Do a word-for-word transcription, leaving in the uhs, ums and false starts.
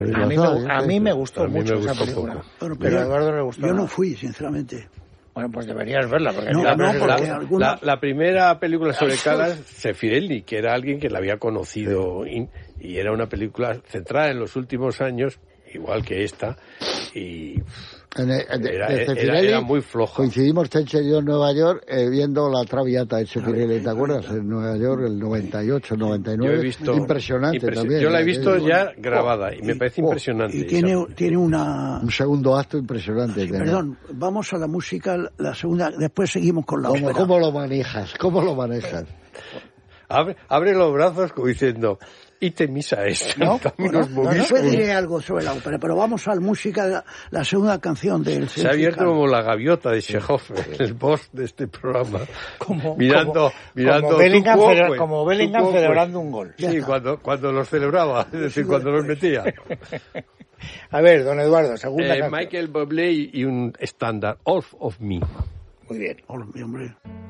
A mí, me, a mí me gustó a mí mucho me esa gustó película. poco. Bueno, Pero a Eduardo le gustó. Yo no nada. fui, sinceramente. Bueno, pues deberías verla. Porque No, la, no, porque la, alguna... la, la primera película sobre Callas, Zeffirelli, que era alguien que la había conocido y, y era una película centrada en los últimos años, igual que esta, y En el, en era, de era, era muy floja. Coincidimos Tenche y yo en Nueva York eh, viendo La Traviata de Zeffirelli, ¿te acuerdas? En Nueva York, el noventa y ocho, noventa y nueve. Yo he visto, impresionante impresi- también. Yo la he ¿eh? visto Eh, ya grabada y me oh, parece oh, impresionante. Y tiene, tiene una... Un segundo acto impresionante. Sí, perdón, vamos a la música, la segunda, después seguimos con la ¿Cómo, ópera. ¿Cómo lo manejas? ¿Cómo lo manejas? Abre, abre los brazos como diciendo, y te misa esto. No, Dame no, unos no, moviscos. después diré algo sobre la ópera, pero vamos a la música, la, la segunda canción del Se ha abierto como la gaviota de Chekhov, el boss de este programa. Como, mirando, como, mirando como Bellingham, tu cele- cuoque, como tu Bellingham cuoque. celebrando un gol. Sí, cuando, cuando los celebraba, es decir, cuando los metía. A ver, don Eduardo, segunda Eh, canción. Michael Bublé y un estándar, All of Me. Muy bien. Hombre, hombre.